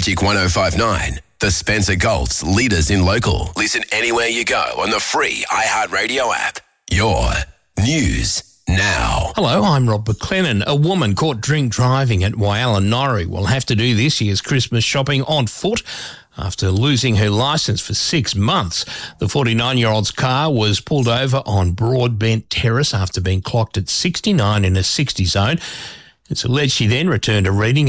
Magic 105.9, the Spencer Golf's leaders in local. Listen anywhere you go on the free iHeartRadio app. Your news now. Hello, I'm Rob McLennan. A woman caught drink driving at Whyalla will have to do this year's Christmas shopping on foot after losing her licence for 6 months. The 49-year-old's car was pulled over on Broadbent Terrace after being clocked at 69 in a 60 zone. It's alleged she then returned a reading